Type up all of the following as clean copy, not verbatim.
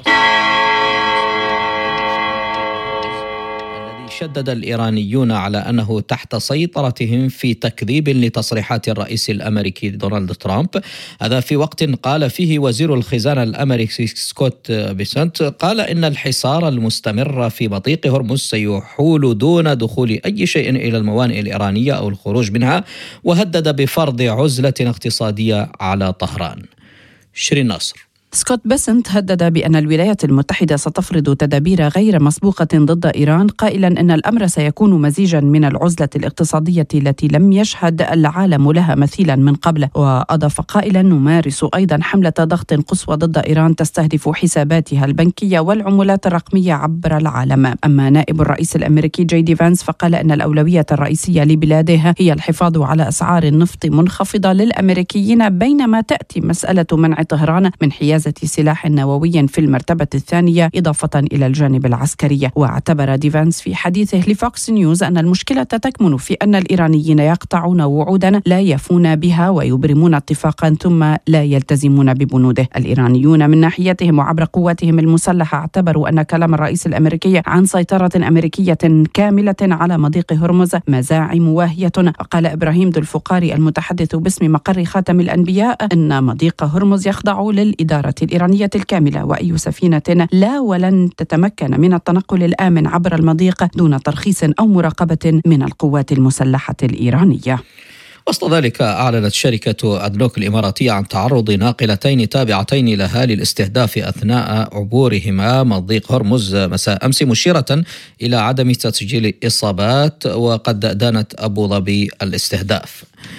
شدد الإيرانيون على أنه تحت سيطرتهم في تكذيب لتصريحات الرئيس الأمريكي دونالد ترامب. هذا في وقت قال فيه وزير الخزانة الأمريكي سكوت بيسنت قال إن الحصار المستمر في مضيق هرمز سيحول دون دخول أي شيء إلى الموانئ الإيرانية أو الخروج منها، وهدد بفرض عزلة اقتصادية على طهران. شيرين ناصر. سكوت بيسنت هدد بأن الولايات المتحدة ستفرض تدابير غير مسبوقة ضد إيران، قائلا أن الأمر سيكون مزيجا من العزلة الاقتصادية التي لم يشهد العالم لها مثيلا من قبل. وأضاف قائلا: نمارس أيضا حملة ضغط قصوى ضد إيران تستهدف حساباتها البنكية والعملات الرقمية عبر العالم. أما نائب الرئيس الأمريكي جي دي فانس فقال أن الأولوية الرئيسية لبلاده هي الحفاظ على أسعار النفط منخفضة للأمريكيين، بينما تأتي مسألة منع طهران من حيازة سلاح نووي في المرتبة الثانية إضافة إلى الجانب العسكري. واعتبر ديفانس في حديثه لفوكس نيوز أن المشكلة تكمن في أن الإيرانيين يقطعون وعودا لا يفون بها ويبرمون اتفاقا ثم لا يلتزمون ببنوده. الإيرانيون من ناحيتهم وعبر قواتهم المسلحة اعتبروا أن كلام الرئيس الأمريكي عن سيطرة أمريكية كاملة على مضيق هرمز مزاعم واهية. قال إبراهيم ذو الفقاري المتحدث باسم مقر خاتم الأنبياء أن مضيق هرمز يخضع للإدارة الإيرانية الكاملة، وأي سفينة لا ولن تتمكن من التنقل الآمن عبر المضيق دون ترخيص أو مراقبة من القوات المسلحة الإيرانية. وسط ذلك أعلنت شركة أدنوك الإماراتية عن تعرض ناقلتين تابعتين لها للاستهداف أثناء عبورهما مضيق هرمز مساء أمس، مشيرة إلى عدم تسجيل إصابات، وقد دانت أبو ظبي الاستهداف.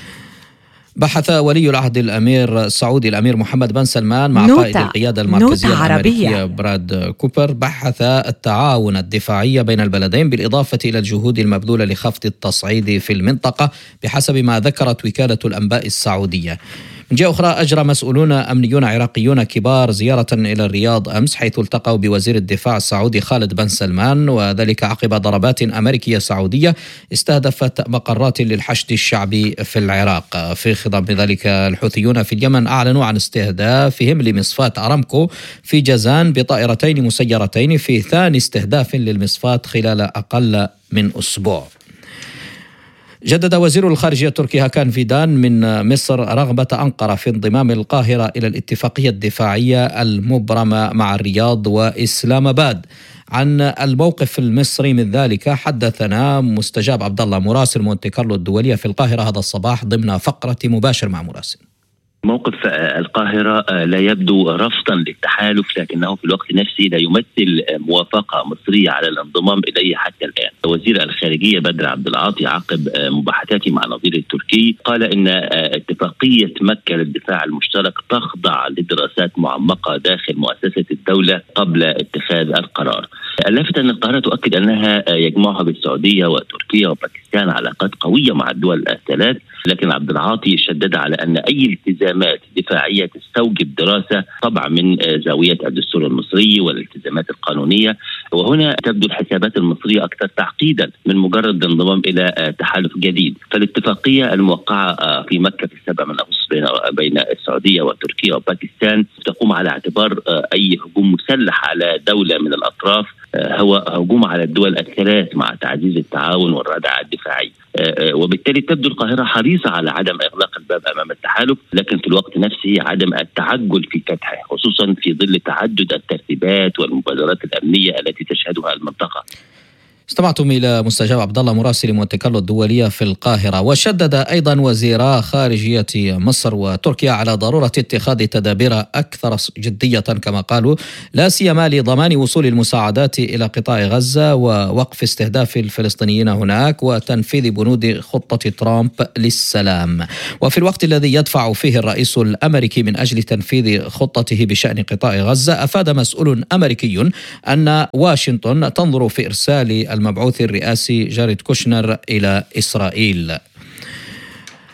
بحث ولي العهد الأمير السعودي الأمير محمد بن سلمان مع قائد القيادة المركزية الأمريكية براد كوبر بحث التعاون الدفاعي بين البلدين بالإضافة إلى الجهود المبذولة لخفض التصعيد في المنطقة بحسب ما ذكرت وكالة الأنباء السعودية. من جهة أخرى أجرى مسؤولون أمنيون عراقيون كبار زيارة إلى الرياض أمس، حيث التقوا بوزير الدفاع السعودي خالد بن سلمان، وذلك عقب ضربات أمريكية سعودية استهدفت مقرات للحشد الشعبي في العراق. في خضم ذلك الحوثيون في اليمن أعلنوا عن استهدافهم لمصفاة أرامكو في جازان بطائرتين مسيرتين في ثاني استهداف للمصفاة خلال أقل من أسبوع. جدد وزير الخارجية التركي هاكان فيدان من مصر رغبة أنقرة في انضمام القاهرة إلى الاتفاقية الدفاعية المبرمة مع الرياض وإسلام آباد. عن الموقف المصري من ذلك حدثنا مستجاب عبد الله مراسل مونتي كارلو الدولية في القاهرة هذا الصباح ضمن فقرة مباشر مع مراسل. موقف القاهرة لا يبدو رفضا للتحالف، لكنه في الوقت نفسه لا يمثل موافقة مصرية على الانضمام إليه حتى الآن. وزير الخارجية بدر عبد العاطي عقب مباحثاته مع نظيره التركي قال إن اتفاقية مكة للدفاع المشترك تخضع لدراسات معمقة داخل مؤسسة الدولة قبل اتخاذ القرار. اللافت أن القاهرة تؤكد أنها يجمعها بالسعودية وتركيا وباكستان علاقات قوية مع الدول الثلاث، لكن عبد العاطي شدد على أن أي التزامات دفاعية تستوجب دراسة طبعا من زاوية الدستور المصري والالتزامات القانونية. وهنا تبدو الحسابات المصرية أكثر تعقيدا من مجرد الانضمام إلى تحالف جديد. فالاتفاقية الموقعة في مكة في 7 أغسطس بين السعودية وتركيا وباكستان تقوم على اعتبار أي هجوم مسلح على دولة من الأطراف هو هجوم على الدول الثلاث مع تعزيز التعاون والردع الدفاعي. وبالتالي تبدو القاهرة حريصة على عدم إغلاق الباب أمام التحالف، لكن في الوقت نفسه عدم التعجل في فتحه، خصوصا في ظل تعدد الترتيبات والمبادرات الأمنية التي تشهدها المنطقة. استمعتم إلى مستجاب عبد الله مراسل مونتي كارلو الدولية في القاهرة. وشدد أيضا وزيرا خارجية مصر وتركيا على ضرورة اتخاذ تدابير أكثر جدية كما قالوا، لا سيما لضمان وصول المساعدات إلى قطاع غزة ووقف استهداف الفلسطينيين هناك وتنفيذ بنود خطة ترامب للسلام. وفي الوقت الذي يدفع فيه الرئيس الأمريكي من أجل تنفيذ خطته بشأن قطاع غزة، أفاد مسؤول أمريكي أن واشنطن تنظر في إرسال المبعوث الرئاسي جاريد كوشنر إلى إسرائيل.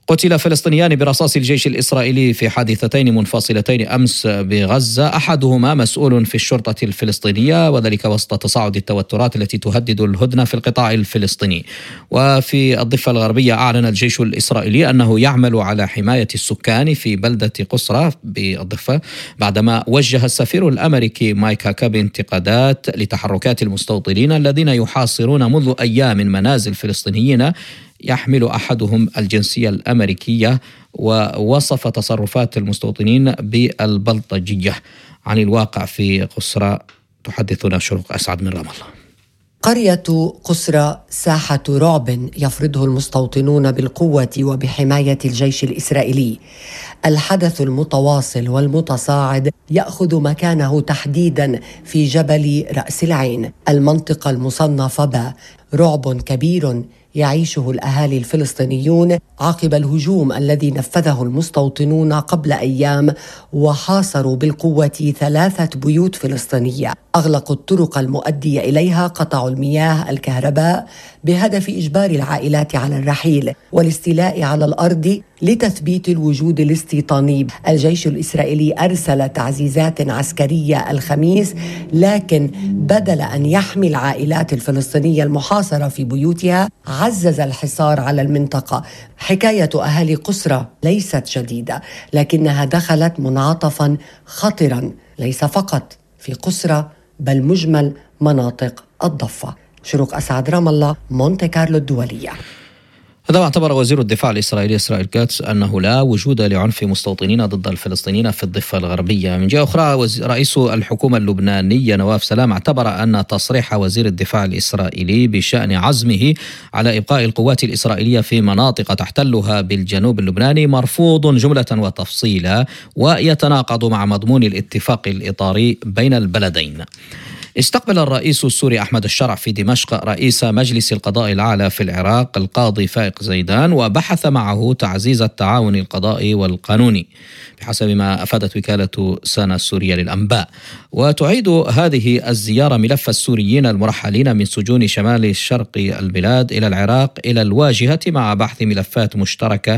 قتل فلسطينيان برصاص الجيش الإسرائيلي في حادثتين منفصلتين أمس بغزة، أحدهما مسؤول في الشرطة الفلسطينية، وذلك وسط تصاعد التوترات التي تهدد الهدنة في القطاع الفلسطيني. وفي الضفة الغربية أعلن الجيش الإسرائيلي أنه يعمل على حماية السكان في بلدة قسرة بالضفة، بعدما وجه السفير الأمريكي مايك هاكابي انتقادات لتحركات المستوطنين الذين يحاصرون منذ أيام منازل فلسطينيين يحمل أحدهم الجنسية الأمريكية، ووصف تصرفات المستوطنين بالبلطجية. عن الواقع في قسرة تحدثنا شروق أسعد من رام الله. قرية قسرة ساحة رعب يفرضه المستوطنون بالقوة وبحماية الجيش الإسرائيلي. الحدث المتواصل والمتصاعد يأخذ مكانه تحديدا في جبل رأس العين، المنطقة المصنفة برعب كبير يعيشه الأهالي الفلسطينيون عقب الهجوم الذي نفذه المستوطنون قبل أيام، وحاصروا بالقوة 3 بيوت فلسطينية، أغلقوا الطرق المؤدية إليها، قطعوا المياه، الكهرباء، بهدف إجبار العائلات على الرحيل والاستيلاء على الأرض لتثبيت الوجود الاستيطاني. الجيش الإسرائيلي أرسل تعزيزات عسكرية الخميس، لكن بدل أن يحمي العائلات الفلسطينية المحاصرة في بيوتها عزز الحصار على المنطقة. حكاية أهالي قسرة ليست جديدة، لكنها دخلت منعطفا خطرا ليس فقط في قسرة بل مجمل مناطق الضفة. شروق أسعد، رام الله، مونتي كارلو الدولية. هذا اعتبر وزير الدفاع الإسرائيلي إسرائيل كاتس أنه لا وجود لعنف مستوطنين ضد الفلسطينيين في الضفة الغربية. من جهة أخرى رئيس الحكومة اللبنانية نواف سلام اعتبر أن تصريح وزير الدفاع الإسرائيلي بشأن عزمه على إبقاء القوات الإسرائيلية في مناطق تحتلها بالجنوب اللبناني مرفوض جملة وتفصيلا، ويتناقض مع مضمون الاتفاق الإطاري بين البلدين. استقبل الرئيس السوري أحمد الشرع في دمشق رئيس مجلس القضاء الأعلى في العراق القاضي فائق زيدان، وبحث معه تعزيز التعاون القضائي والقانوني بحسب ما أفادت وكالة سانا السورية للأنباء. وتعيد هذه الزيارة ملف السوريين المرحلين من سجون شمال الشرق البلاد إلى العراق إلى الواجهة مع بحث ملفات مشتركة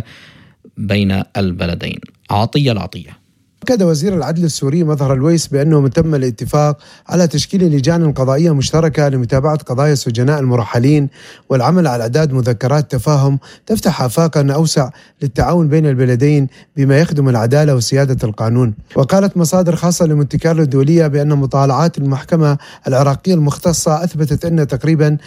بين البلدين. العطية. أكد وزير العدل السوري مظهر الويس بأنه تم الاتفاق على تشكيل لجان قضائية مشتركة لمتابعة قضايا السجناء المرحلين والعمل على إعداد مذكرات تفاهم تفتح آفاقا أوسع للتعاون بين البلدين بما يخدم العدالة وسيادة القانون. وقالت مصادر خاصة لمونتي كارلو الدولية بأن مطالعات المحكمة العراقية المختصة أثبتت أن تقريبا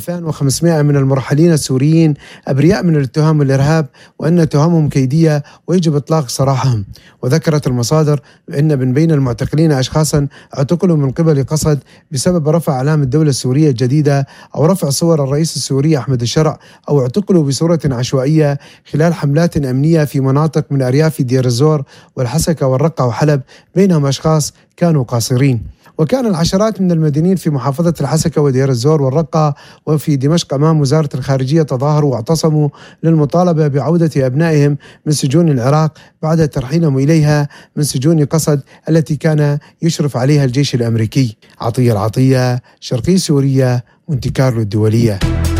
2500 من المرحلين السوريين أبرياء من الاتهام والإرهاب، وأن تهمهم كيدية ويجب إطلاق سراحهم. وذكرت المصادر أن من بين المعتقلين أشخاصا اعتقلوا من قبل قصد بسبب رفع علامة الدولة السورية الجديدة أو رفع صور الرئيس السوري أحمد الشرع، أو اعتقلوا بصورة عشوائية خلال حملات أمنية في مناطق من أرياف دير الزور والحسكة والرقة وحلب، بينهم أشخاص كانوا قاصرين. وكان العشرات من المدنيين في محافظة الحسكة ودير الزور والرقة وفي دمشق أمام وزارة الخارجية تظاهروا واعتصموا للمطالبة بعودة أبنائهم من سجون العراق بعد ترحيلهم إليها من سجون قصد التي كان يشرف عليها الجيش الأمريكي. العطية، شرقي سوريا، مونتي كارلو الدولية.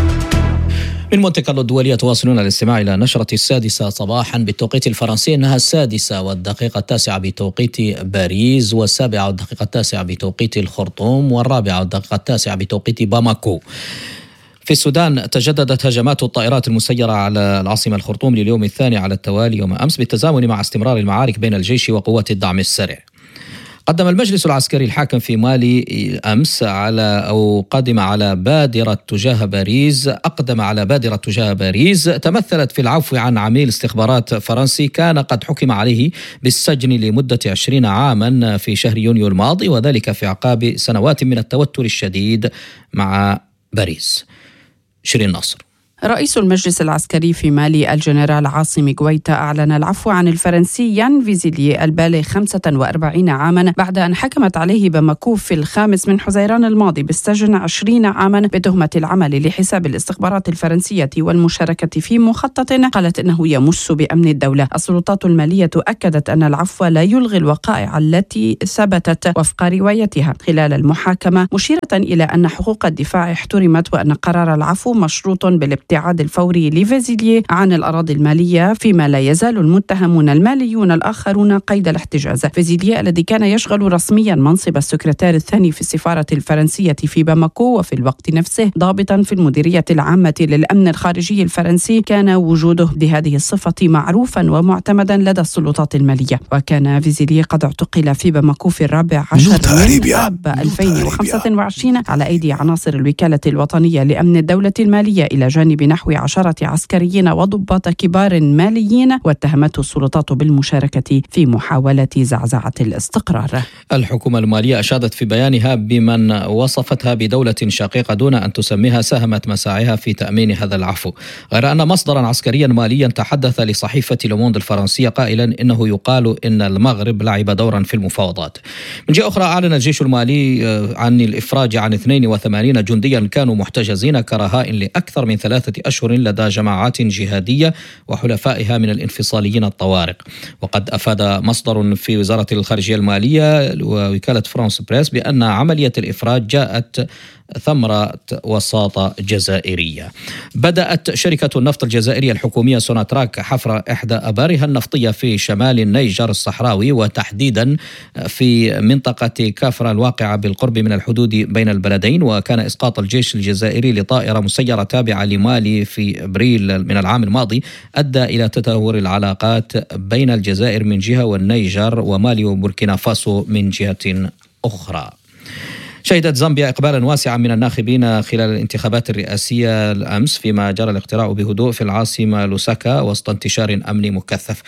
من مونتي كارلو الدولية تواصلون الاستماع إلى نشرة 6 صباحا بالتوقيت الفرنسي، إنها 6:09 بتوقيت باريس، 7:09 بتوقيت الخرطوم، 4:09 بتوقيت باماكو. في السودان تجددت هجمات الطائرات المسيرة على العاصمة الخرطوم لليوم الثاني على التوالي يوم أمس، بالتزامن مع استمرار المعارك بين الجيش وقوات الدعم السريع. قدم المجلس العسكري الحاكم في مالي أمس أقدم على بادرة تجاه باريس تمثلت في العفو عن عميل استخبارات فرنسي كان قد حكم عليه بالسجن لمدة 20 عاما في شهر يونيو الماضي، وذلك في أعقاب سنوات من التوتر الشديد مع باريس. شيرين ناصر. رئيس المجلس العسكري في مالي الجنرال عاصم غويتا أعلن العفو عن الفرنسي يان فيزيلي البالغ 45 عاما بعد أن حكمت عليه باماكو في 5 من حزيران الماضي بالسجن 20 عاما بتهمة العمل لحساب الاستخبارات الفرنسية والمشاركة في مخطط قالت إنه يمس بأمن الدولة. السلطات المالية أكدت أن العفو لا يلغي الوقائع التي ثبتت وفق روايتها خلال المحاكمة، مشيرة إلى أن حقوق الدفاع احترمت وأن قرار العفو مشروط بالابتعاد الابتعاد الفوري لفيزيلييه عن الأراضي المالية، فيما لا يزال المتهمون الماليون الآخرون قيد الاحتجاز. فيزيلييه الذي كان يشغل رسميا منصب السكرتير الثاني في السفارة الفرنسية في باماكو وفي الوقت نفسه ضابطا في المديرية العامة للأمن الخارجي الفرنسي، كان وجوده بهذه الصفة معروفا ومعتمدا لدى السلطات المالية. وكان فيزيلييه قد اعتقل في باماكو في 14 من آب 2025 على أيدي عناصر الوكالة الوطنية لأمن الدولة المالية، إلى جانب نحو 10 عسكريين وضباط كبار ماليين، واتهمته السلطات بالمشاركة في محاولة زعزعة الاستقرار. الحكومة المالية أشادت في بيانها بمن وصفتها بدولة شقيقة دون أن تسميها ساهمت مساعيها في تأمين هذا العفو، غير أن مصدرا عسكريا ماليا تحدث لصحيفة لوموند الفرنسية قائلا إنه يقال إن المغرب لعب دورا في المفاوضات. من جهة أخرى، أعلن الجيش المالي عن الإفراج عن 82 جنديا كانوا محتجزين كرهائن لأكثر من 3 أشهر لدى جماعات جهادية وحلفائها من الانفصاليين الطوارق. وقد أفاد مصدر في وزارة الخارجية المالية ووكالة فرانس بريس بأن عملية الإفراج جاءت ثمرة وساطة جزائرية. بدأت شركة النفط الجزائرية الحكومية سوناتراك حفر إحدى أبارها النفطية في شمال النيجر الصحراوي، وتحديدا في منطقة كافرة الواقعة بالقرب من الحدود بين البلدين. وكان إسقاط الجيش الجزائري لطائرة مسيرة تابعة لمالي في أبريل من العام الماضي أدى إلى تدهور العلاقات بين الجزائر من جهة والنيجر ومالي وبوركينا فاسو من جهة أخرى. شهدت زامبيا إقبالا واسعا من الناخبين خلال الانتخابات الرئاسية الأمس، فيما جرى الاقتراع بهدوء في العاصمة لوساكا وسط انتشار أمني مكثف.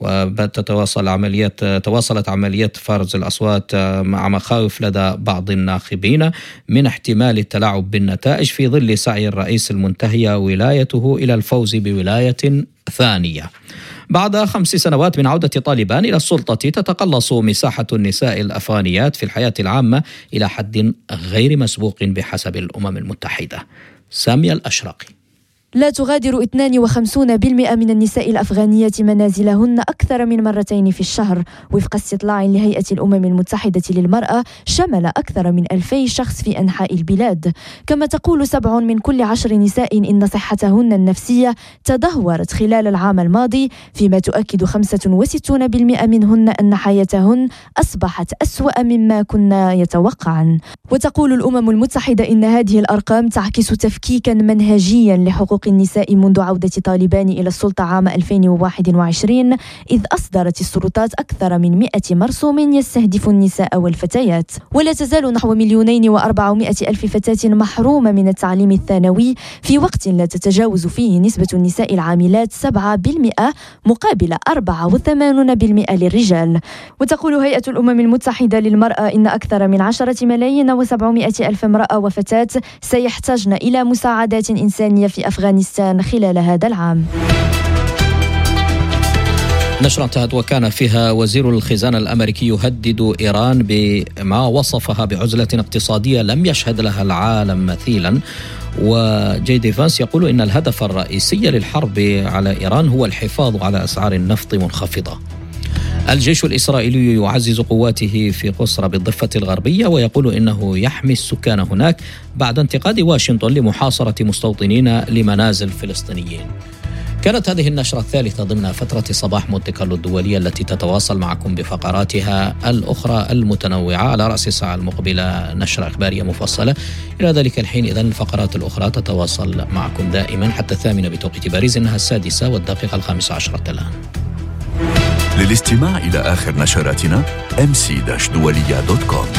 تواصلت عمليات فرز الأصوات مع مخاوف لدى بعض الناخبين من احتمال التلاعب بالنتائج في ظل سعي الرئيس المنتهي ولايته إلى الفوز بولاية ثانية. بعد 5 سنوات من عودة طالبان إلى السلطة، تتقلص مساحة النساء الأفغانيات في الحياة العامة إلى حد غير مسبوق بحسب الأمم المتحدة. سامية الأشرقي. لا تغادر 52% من النساء الأفغانيات منازلهن أكثر من مرتين في الشهر، وفق استطلاع لهيئة الأمم المتحدة للمرأة شمل أكثر من 2000 شخص في أنحاء البلاد. كما تقول 7 من كل 10 نساء إن صحتهن النفسية تدهورت خلال العام الماضي، فيما تؤكد 65% منهن أن حياتهن أصبحت أسوأ مما كنا يتوقعن. وتقول الأمم المتحدة إن هذه الأرقام تعكس تفكيكا منهجيا لحقوق النساء منذ عودة طالبان إلى السلطة عام 2021، إذ أصدرت السلطات أكثر من 100 مرسوم يستهدف النساء والفتيات. ولا تزال نحو 2,400,000 فتاة محرومة من التعليم الثانوي، في وقت لا تتجاوز فيه نسبة النساء العاملات 7% مقابل 84% للرجال. وتقول هيئة الأمم المتحدة للمرأة إن أكثر من 10,700,000 امرأة وفتاة سيحتاجن إلى مساعدات إنسانية في أفغانستان خلال هذا العام. نشرة انتهت وكان فيها وزير الخزانة الأمريكي يهدد إيران بما وصفها بعزلة اقتصادية لم يشهد لها العالم مثيلا. وجي دي فانس يقول إن الهدف الرئيسي للحرب على إيران هو الحفاظ على أسعار النفط منخفضة. الجيش الإسرائيلي يعزز قواته في قصرى بالضفة الغربية، ويقول إنه يحمي السكان هناك بعد انتقاد واشنطن لمحاصرة مستوطنين لمنازل فلسطينيين. كانت هذه النشرة الثالثة ضمن فترة صباح مونتي كارلو الدولية التي تتواصل معكم بفقراتها الأخرى المتنوعة. على رأس الساعة المقبلة نشرة إخبارية مفصلة. إلى ذلك الحين إذن الفقرات الأخرى تتواصل معكم دائما حتى 8 بتوقيت باريس، إنها 6:15 الآن. للاستماع إلى آخر نشراتنا mc-dualiya.com.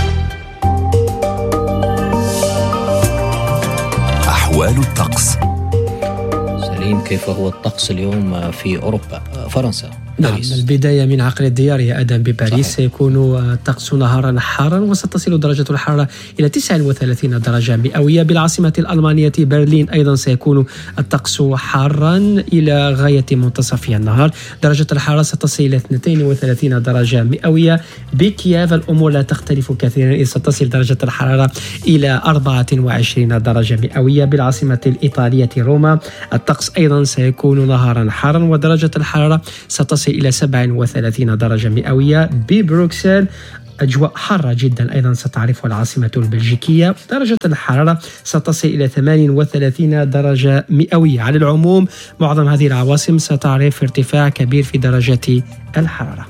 أحوال الطقس. سليم، كيف هو الطقس اليوم في أوروبا؟ فرنسا. نعم، البداية من عقل الديار يا آدم بباريس. سيكون الطقس نهارا حارا وستصل درجة الحرارة إلى 39 درجة مئوية. بالعاصمة الألمانية برلين أيضا سيكون الطقس حارا إلى غاية منتصف النهار. درجة الحرارة ستصل إلى 32 درجة مئوية. بكييف الأمور لا تختلف كثيرا، إذ ستصل درجة الحرارة إلى 24 درجة مئوية. بالعاصمة الإيطالية روما الطقس أيضا سيكون نهارا حارا ودرجة الحرارة ستصل إلى 37 درجة مئوية. ببروكسل أجواء حارة جدا أيضا ستعرفها العاصمة البلجيكية. درجة الحرارة ستصل إلى 38 درجة مئوية. على العموم معظم هذه العواصم ستعرف ارتفاع كبير في درجات الحرارة.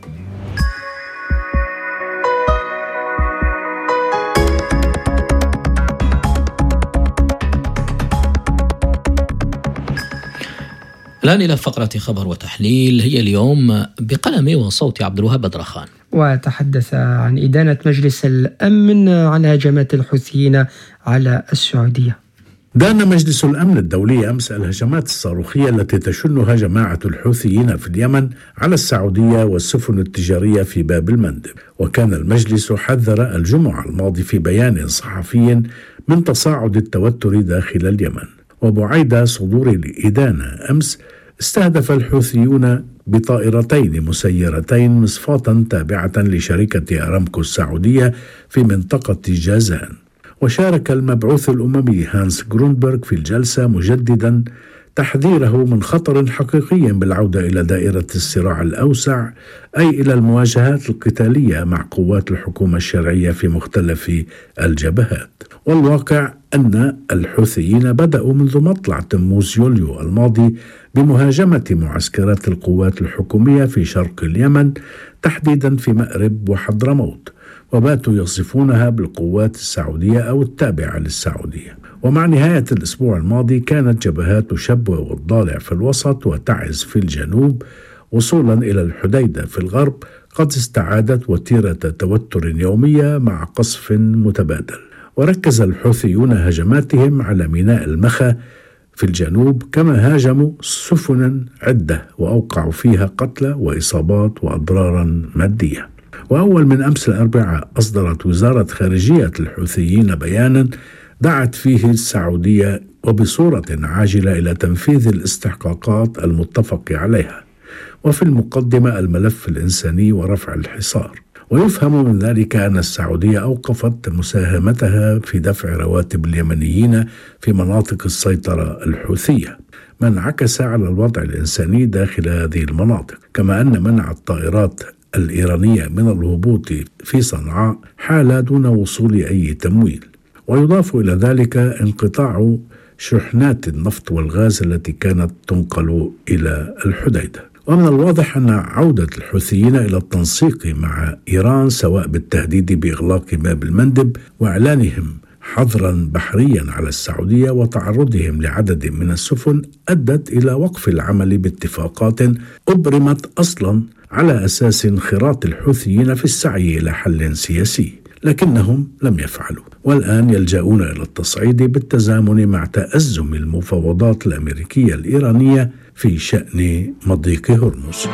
الآن إلى فقرة خبر وتحليل، هي اليوم بقلمي وصوت عبد الوهاب بدرخان. وتحدث عن إدانة مجلس الأمن على هجمات الحوثيين على السعودية. دان مجلس الأمن الدولي أمس الهجمات الصاروخية التي تشنها جماعة الحوثيين في اليمن على السعودية والسفن التجارية في باب المندب. وكان المجلس حذر الجمعة الماضي في بيان صحفي من تصاعد التوتر داخل اليمن. وبعيد صدور الإدانة أمس استهدف الحوثيون بطائرتين مسيرتين مصفاة تابعة لشركة أرامكو السعودية في منطقة جازان. وشارك المبعوث الأممي هانس غرونبرغ في الجلسة مجددا تحذيره من خطر حقيقي بالعودة إلى دائرة الصراع الأوسع، أي إلى المواجهات القتالية مع قوات الحكومة الشرعية في مختلف الجبهات. والواقع أن الحوثيين بدأوا منذ مطلع تموز يوليو الماضي بمهاجمة معسكرات القوات الحكومية في شرق اليمن، تحديدا في مأرب وحضرموت، وباتوا يصفونها بالقوات السعودية أو التابعة للسعودية. ومع نهاية الأسبوع الماضي كانت جبهات شبوة والضالع في الوسط وتعز في الجنوب وصولا إلى الحديدة في الغرب قد استعادت وتيرة توتر يومية مع قصف متبادل. وركز الحوثيون هجماتهم على ميناء المخا في الجنوب، كما هاجموا سفنا عدة وأوقعوا فيها قتلى وإصابات وأضرارا مادية. وأول من أمس الأربعاء أصدرت وزارة خارجية الحوثيين بيانا دعت فيه السعودية وبصورة عاجلة إلى تنفيذ الاستحقاقات المتفق عليها، وفي المقدمة الملف الإنساني ورفع الحصار. ويفهم من ذلك أن السعودية أوقفت مساهمتها في دفع رواتب اليمنيين في مناطق السيطرة الحوثية، ما انعكس على الوضع الإنساني داخل هذه المناطق، كما أن منع الطائرات الإيرانية من الهبوط في صنعاء حال دون وصول أي تمويل. ويضاف إلى ذلك انقطاع شحنات النفط والغاز التي كانت تنقل إلى الحديدة. ومن الواضح أن عودة الحوثيين إلى التنسيق مع إيران، سواء بالتهديد بإغلاق باب المندب وإعلانهم حظرا بحريا على السعودية وتعرضهم لعدد من السفن، أدت إلى وقف العمل باتفاقات أبرمت أصلا على أساس انخراط الحوثيين في السعي إلى حل سياسي، لكنهم لم يفعلوا، والآن يلجؤون إلى التصعيد بالتزامن مع تأزم المفاوضات الأمريكية الإيرانية في شأن مضيق هرمز.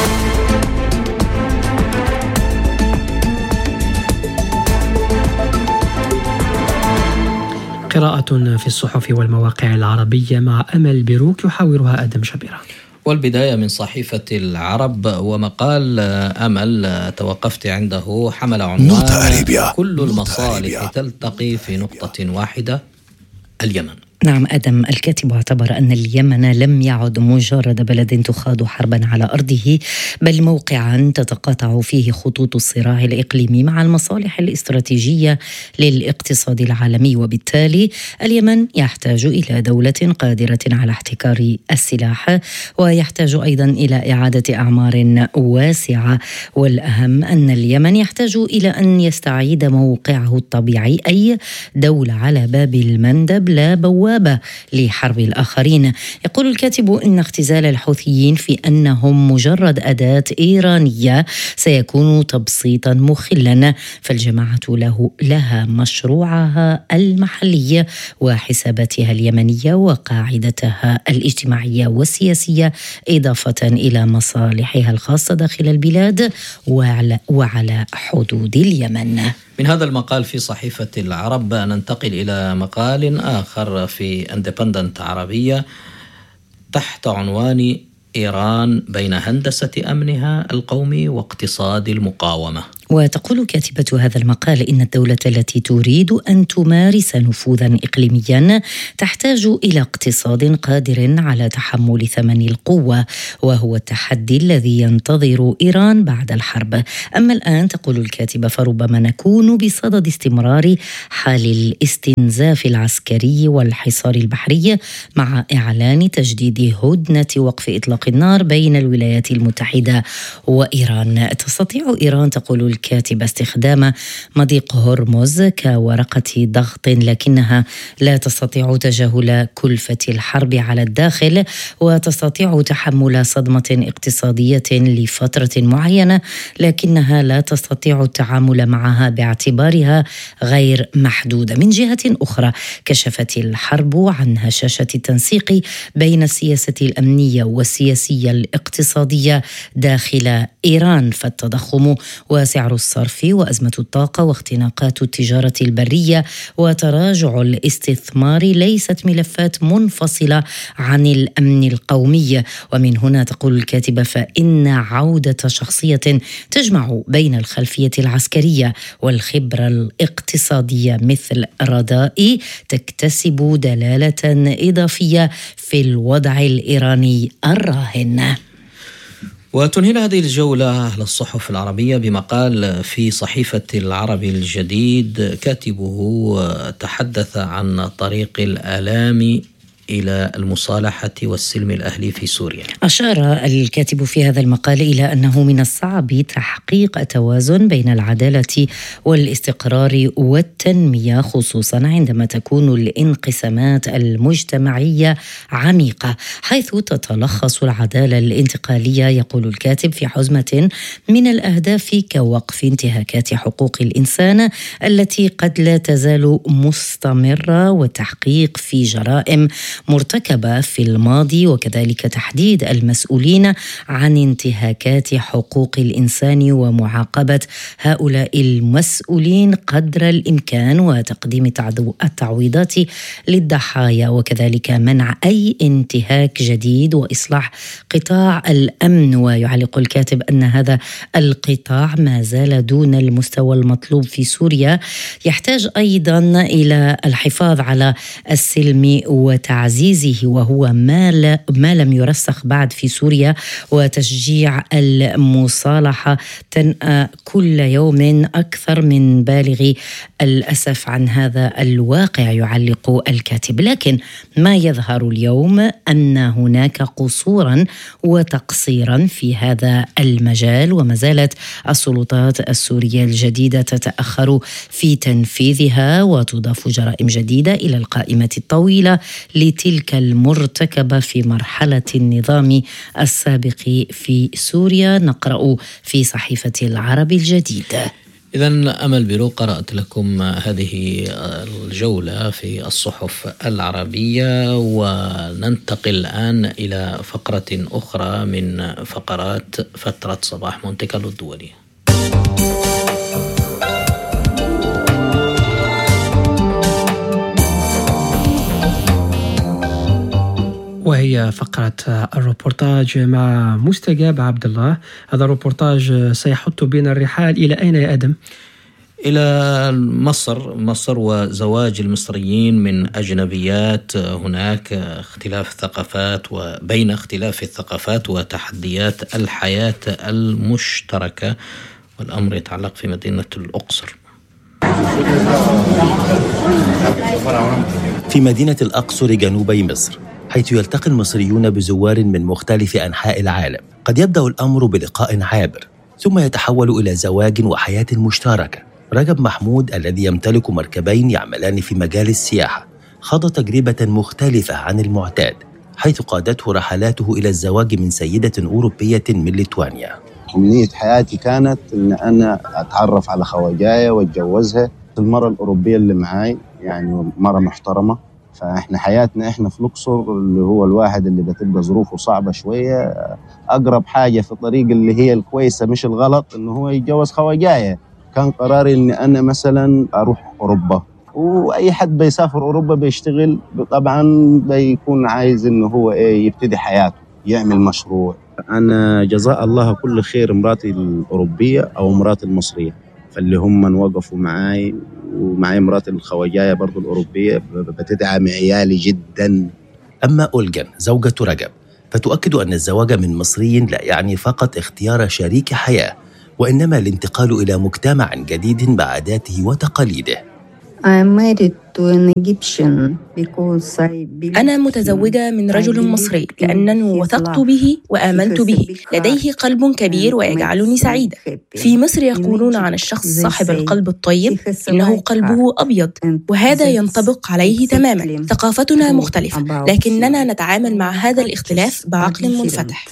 قراءة في الصحف والمواقع العربية مع أمل بيروك يحاورها آدم شبيرة. والبداية من صحيفة العرب، ومقال أمل توقفت عنده حمل عنوان كل المصالح تلتقي في نقطة واحدة: اليمن. نعم آدم، الكاتب اعتبر أن اليمن لم يعد مجرد بلد تخاض حربا على أرضه، بل موقعا تتقاطع فيه خطوط الصراع الإقليمي مع المصالح الاستراتيجية للاقتصاد العالمي، وبالتالي اليمن يحتاج إلى دولة قادرة على احتكار السلاح، ويحتاج أيضا إلى إعادة أعمار واسعة، والأهم أن اليمن يحتاج إلى أن يستعيد موقعه الطبيعي، أي دولة على باب المندب لا بوابة لحرب الآخرين. يقول الكاتب إن اختزال الحوثيين في أنهم مجرد أداة إيرانية سيكون تبسيطا مخلا، فالجماعة لها مشروعها المحلي وحساباتها اليمنية وقاعدتها الاجتماعية والسياسية، إضافة إلى مصالحها الخاصة داخل البلاد وعلى حدود اليمن. من هذا المقال في صحيفة العرب ننتقل إلى مقال آخر في اندبندنت عربية تحت عنوان إيران بين هندسة أمنها القومي واقتصاد المقاومة. وتقول كاتبة هذا المقال إن الدولة التي تريد أن تمارس نفوذا إقليميا تحتاج إلى اقتصاد قادر على تحمل ثمن القوة، وهو التحدي الذي ينتظر إيران بعد الحرب. أما الآن تقول الكاتبة فربما نكون بصدد استمرار حال الاستنزاف العسكري والحصار البحري مع إعلان تجديد هدنة وقف إطلاق النار بين الولايات المتحدة وإيران. تستطيع إيران تقول الكاتبة استخدام مضيق هرمز كورقة ضغط، لكنها لا تستطيع تجاهل كلفة الحرب على الداخل، وتستطيع تحمل صدمة اقتصادية لفترة معينة، لكنها لا تستطيع التعامل معها باعتبارها غير محدودة. من جهة أخرى كشفت الحرب عن هشاشة التنسيق بين السياسة الأمنية والسياسية الاقتصادية داخل إيران، فالتضخم وسعر الصرف وأزمة الطاقة واختناقات التجارة البرية وتراجع الاستثمار ليست ملفات منفصلة عن الأمن القومي. ومن هنا تقول الكاتبة فإن عودة شخصية تجمع بين الخلفية العسكرية والخبرة الاقتصادية مثل رادائي تكتسب دلالة إضافية في الوضع الإيراني الراهن. وتنهي هذه الجولة للصحف العربية بمقال في صحيفة العربي الجديد كاتبه تحدث عن طريق الآلام إلى المصالحة والسلم الأهلي في سوريا. أشار الكاتب في هذا المقال إلى أنه من الصعب تحقيق توازن بين العدالة والاستقرار والتنمية، خصوصا عندما تكون الانقسامات المجتمعية عميقة، حيث تتلخص العدالة الانتقالية يقول الكاتب في حزمة من الأهداف كوقف انتهاكات حقوق الإنسان التي قد لا تزال مستمرة، والتحقيق في جرائم مرتكبة في الماضي، وكذلك تحديد المسؤولين عن انتهاكات حقوق الإنسان ومعاقبة هؤلاء المسؤولين قدر الإمكان، وتقديم التعويضات للضحايا، وكذلك منع أي انتهاك جديد وإصلاح قطاع الأمن. ويعلق الكاتب أن هذا القطاع ما زال دون المستوى المطلوب في سوريا، يحتاج أيضا إلى الحفاظ على السلم وتعزيزه، وهو ما لم يرسخ بعد في سوريا، وتشجيع المصالحة تنأى كل يوم أكثر من بالغ الأسف عن هذا الواقع يعلق الكاتب. لكن ما يظهر اليوم أن هناك قصورا وتقصيرا في هذا المجال، وما زالت السلطات السورية الجديدة تتأخر في تنفيذها، وتضاف جرائم جديدة إلى القائمة الطويلة لتلك المرتكبة في مرحلة النظام السابق في سوريا. نقرأ في صحيفة العربي الجديد. إذن أمل بيرو قرأت لكم هذه الجولة في الصحف العربية، وننتقل الآن إلى فقرة أخرى من فقرات فترة صباح مونتي كارلو الدولية. وهي فقرة الروبورتاج مع مستجاب عبد الله. هذا الروبورتاج سيحط بنا الرحال إلى أين يا آدم؟ إلى مصر وزواج المصريين من أجنبيات. هناك اختلاف ثقافات، وبين اختلاف الثقافات وتحديات الحياة المشتركة، والأمر يتعلق في مدينة الأقصر. في مدينة الأقصر جنوبي مصر، حيث يلتقي المصريون بزوار من مختلف أنحاء العالم، قد يبدأ الأمر بلقاء عابر ثم يتحول إلى زواج وحياة مشتركة. رجب محمود الذي يمتلك مركبين يعملان في مجال السياحة خاض تجربة مختلفة عن المعتاد، حيث قادته رحلاته إلى الزواج من سيدة أوروبية من ليتوانيا. أمنية حياتي كانت أن أنا أتعرف على خواجاية وأتجوزها. المرأة الأوروبية اللي معاي يعني مرة محترمة، فإحنا حياتنا إحنا في الأقصر اللي هو الواحد اللي بتبقى ظروفه صعبة شوية، أقرب حاجة في الطريق اللي هي الكويسة مش الغلط إنه هو يتجوز خواجاية. كان قراري إني أنا مثلا أروح أوروبا، وأي حد بيسافر أوروبا بيشتغل طبعا بيكون عايز إنه هو يبتدي حياته، يعمل مشروع. أنا جزاء الله كل خير مراتي الأوروبية أو مراتي المصرية، فاللي هم وقفوا معاي، ومعاي مراتي الخواجاية برضو الأوروبية بتدعم عيالي جدا. أما أولغان زوجة رجب فتؤكد أن الزواج من مصري لا يعني فقط اختيار شريك حياة، وإنما الانتقال إلى مجتمع جديد بعاداته وتقاليده. أنا متزوجة من رجل مصري لأنني وثقت به وآمنت به، لديه قلب كبير ويجعلني سعيدة. في مصر يقولون عن الشخص صاحب القلب الطيب إنه قلبه أبيض، وهذا ينطبق عليه تماما. ثقافتنا مختلفة، لكننا نتعامل مع هذا الاختلاف بعقل منفتح.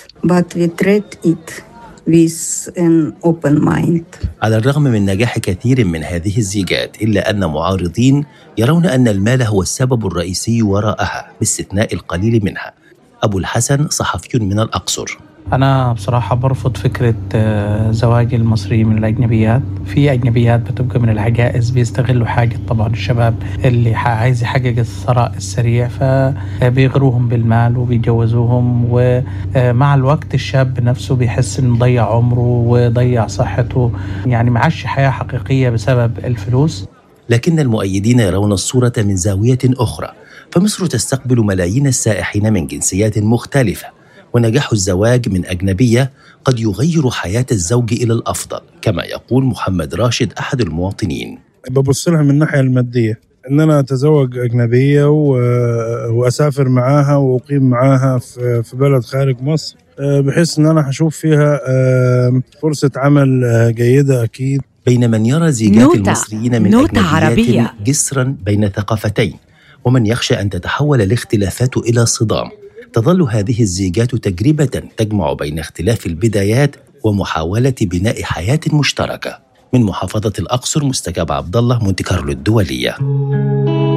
على الرغم من نجاح كثير من هذه الزيجات، إلا أن معارضين يرون أن المال هو السبب الرئيسي وراءها باستثناء القليل منها. أبو الحسن صحفي من الأقصر. أنا بصراحة برفض فكرة زواج المصري من الأجنبيات. في أجنبيات بتبقى من العجائز بيستغلوا حاجة طبعا الشباب اللي عايز يحقق الثراء السريع، فبيغروهم بالمال وبيجوزوهم، ومع الوقت الشاب نفسه بيحس إنه ضيع عمره وضيع صحته، يعني معاش حياة حقيقية بسبب الفلوس. لكن المؤيدين يرون الصورة من زاوية أخرى، فمصر تستقبل ملايين السائحين من جنسيات مختلفة، ونجاح الزواج من أجنبية قد يغير حياة الزوج إلى الأفضل، كما يقول محمد راشد أحد المواطنين. ببص لها من الناحية المادية، إن أنا أتزوج أجنبية وأسافر معاها وأقيم معاها في بلد خارج مصر، بحيث إن أنا هشوف فيها فرصة عمل جيدة أكيد. بين من يرى زيجات المصريين من أجنبيات جسرا بين ثقافتين، ومن يخشى أن تتحول الاختلافات إلى صدام، تظل هذه الزيجات تجربة تجمع بين اختلاف البدايات ومحاولة بناء حياة مشتركة. من محافظة الأقصر، مستجاب عبد الله، مونتي كارلو الدولية.